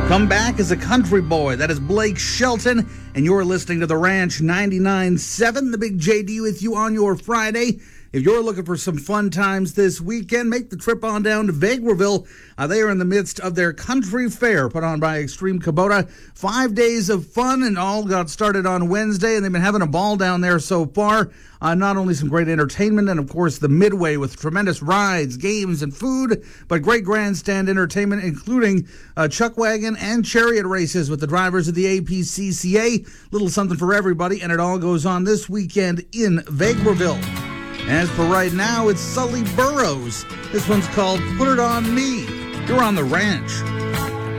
Come back as a country boy. That is Blake Shelton, and you're listening to The Ranch 99.7, the Big JD with you on your Friday. If you're looking for some fun times this weekend, make the trip on down to Vegreville. They are in the midst of their country fair put on by Extreme Kubota. 5 days of fun, and all got started on Wednesday, and they've been having a ball down there so far. Not only some great entertainment and, of course, the Midway with tremendous rides, games, and food, but great grandstand entertainment, including chuck wagon and chariot races with the drivers of the APCCA. Little something for everybody, and it all goes on this weekend in Vegreville. As for right now, it's Sully Burrows. This one's called Put It On Me. You're on The Ranch.